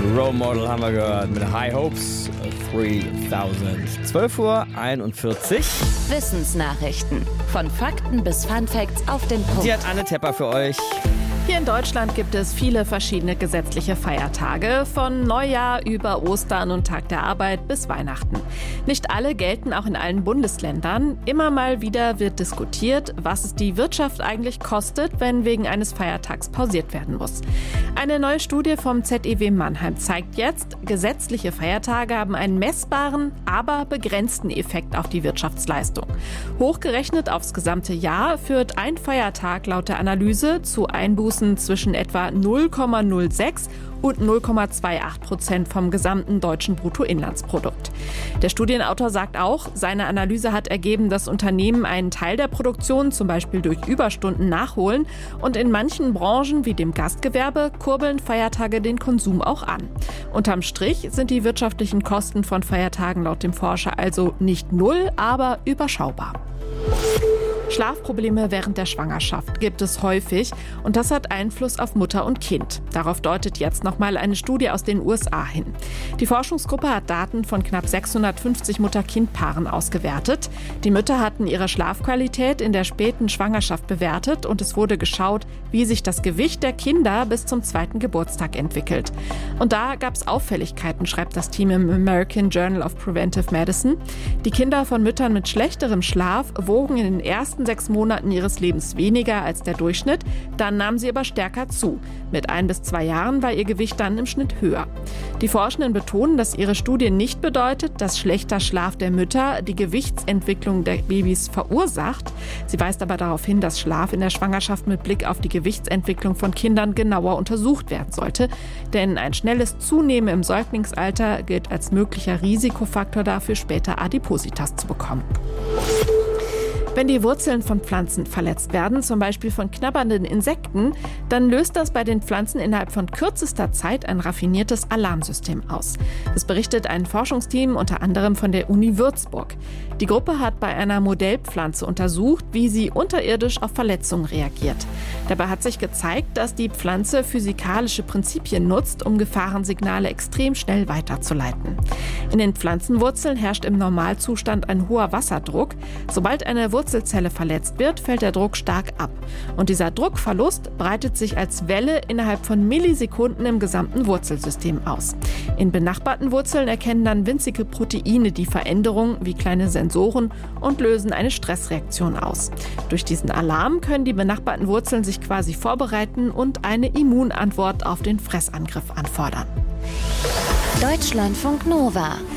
Role Model haben wir gehört mit High Hopes 3000. 12:41 Uhr. Wissensnachrichten. Von Fakten bis Fun Facts auf den Punkt. Die hat Anne Tepper für euch. Hier in Deutschland gibt es viele verschiedene gesetzliche Feiertage, von Neujahr über Ostern und Tag der Arbeit bis Weihnachten. Nicht alle gelten auch in allen Bundesländern. Immer mal wieder wird diskutiert, was es die Wirtschaft eigentlich kostet, wenn wegen eines Feiertags pausiert werden muss. Eine neue Studie vom ZEW Mannheim zeigt jetzt, gesetzliche Feiertage haben einen messbaren, aber begrenzten Effekt auf die Wirtschaftsleistung. Hochgerechnet aufs gesamte Jahr führt ein Feiertag laut der Analyse zu Einbußen zwischen etwa 0,06 und 0,28% vom gesamten deutschen Bruttoinlandsprodukt. Der Studienautor sagt auch, seine Analyse hat ergeben, dass Unternehmen einen Teil der Produktion zum Beispiel durch Überstunden nachholen und in manchen Branchen wie dem Gastgewerbe kurbeln Feiertage den Konsum auch an. Unterm Strich sind die wirtschaftlichen Kosten von Feiertagen laut dem Forscher also nicht null, aber überschaubar. Schlafprobleme während der Schwangerschaft gibt es häufig und das hat Einfluss auf Mutter und Kind. Darauf deutet jetzt nochmal eine Studie aus den USA hin. Die Forschungsgruppe hat Daten von knapp 650 Mutter-Kind-Paaren ausgewertet. Die Mütter hatten ihre Schlafqualität in der späten Schwangerschaft bewertet und es wurde geschaut, wie sich das Gewicht der Kinder bis zum 2. Geburtstag entwickelt. Und da gab es Auffälligkeiten, schreibt das Team im American Journal of Preventive Medicine. Die Kinder von Müttern mit schlechterem Schlaf wogen in den ersten 6 Monaten ihres Lebens weniger als der Durchschnitt, dann nahmen sie aber stärker zu. Mit 1 bis 2 Jahren war ihr Gewicht dann im Schnitt höher. Die Forschenden betonen, dass ihre Studie nicht bedeutet, dass schlechter Schlaf der Mütter die Gewichtsentwicklung der Babys verursacht. Sie weist aber darauf hin, dass Schlaf in der Schwangerschaft mit Blick auf die Gewichtsentwicklung von Kindern genauer untersucht werden sollte. Denn ein schnelles Zunehmen im Säuglingsalter gilt als möglicher Risikofaktor dafür, später Adipositas zu bekommen. Wenn die Wurzeln von Pflanzen verletzt werden, zum Beispiel von knabbernden Insekten, dann löst das bei den Pflanzen innerhalb von kürzester Zeit ein raffiniertes Alarmsystem aus. Das berichtet ein Forschungsteam unter anderem von der Uni Würzburg. Die Gruppe hat bei einer Modellpflanze untersucht, wie sie unterirdisch auf Verletzungen reagiert. Dabei hat sich gezeigt, dass die Pflanze physikalische Prinzipien nutzt, um Gefahrensignale extrem schnell weiterzuleiten. In den Pflanzenwurzeln herrscht im Normalzustand ein hoher Wasserdruck. Sobald eine Wurzelzelle verletzt wird, fällt der Druck stark ab. Und dieser Druckverlust breitet sich als Welle innerhalb von Millisekunden im gesamten Wurzelsystem aus. In benachbarten Wurzeln erkennen dann winzige Proteine die Veränderung wie kleine Sensoren und lösen eine Stressreaktion aus. Durch diesen Alarm können die benachbarten Wurzeln sich quasi vorbereiten und eine Immunantwort auf den Fressangriff anfordern. Deutschlandfunk Nova